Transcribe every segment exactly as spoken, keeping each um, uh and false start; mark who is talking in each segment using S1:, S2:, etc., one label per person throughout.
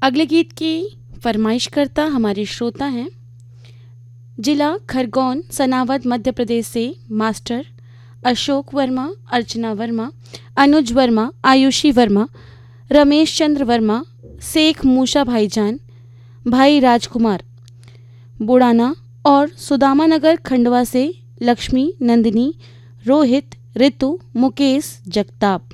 S1: अगले गीत की फरमाइश करता हमारे श्रोता हैं जिला खरगोन सनावद मध्य प्रदेश से मास्टर अशोक वर्मा, अर्चना वर्मा, अनुज वर्मा, आयुषी वर्मा, रमेश चंद्र वर्मा, शेख मूसा भाईजान, भाई राजकुमार बुड़ाना और सुदामा नगर खंडवा से लक्ष्मी, नंदिनी, रोहित, ऋतु, Mukesh, Jagtap.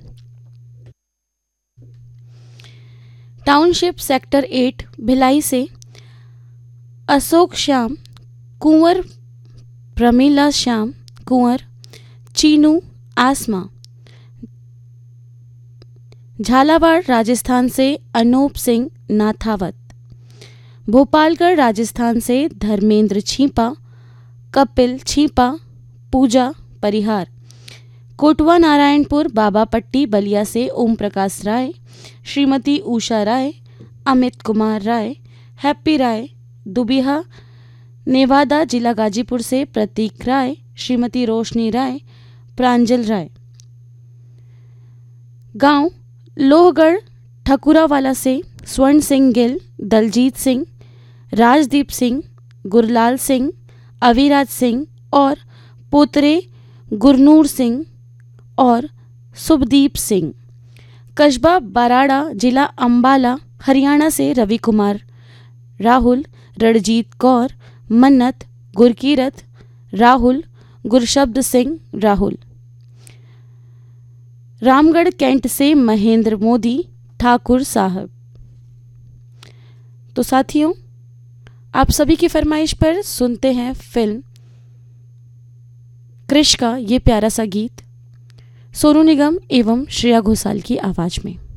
S1: Township sector eight Bhilai से अशोक श्याम, कुंवर प्रमीला श्याम, कुंवर चीनू, आसमा। झालावाड़ राजस्थान से अनूप सिंह नाथावत। भोपालगढ़ राजस्थान से धर्मेंद्र छीपा, कपिल छीपा, पूजा परिहार। कोटवा नारायणपुर बाबा पट्टी बलिया से ओम प्रकाश राय, श्रीमती उषा राय, अमित कुमार राय, हैप्पी राय। दुबिहा नेवादा जिला गाजीपुर से प्रतीक राय, श्रीमती रोशनी राय, प्रांजल राय। गांव लोहगढ़ ठकुरावाला से स्वर्ण सिंह गिल, दलजीत सिंह, राजदीप सिंह, गुरलाल सिंह, अविराज सिंह और पोतरे गुरनूर सिंह और शुभदीप सिंह। कस्बा बराड़ा जिला अंबाला हरियाणा से रवि कुमार, राहुल, रणजीत कौर, मन्नत, गुरकीरत, राहुल, गुरशब्द सिंह, राहुल। रामगढ़ कैंट से महेंद्र मोदी, ठाकुर साहब। तो साथियों, आप सभी की फरमाइश पर सुनते हैं फिल्म क्रिश का ये प्यारा सा गीत सोनू निगम एवं श्रेया घोषाल की आवाज में।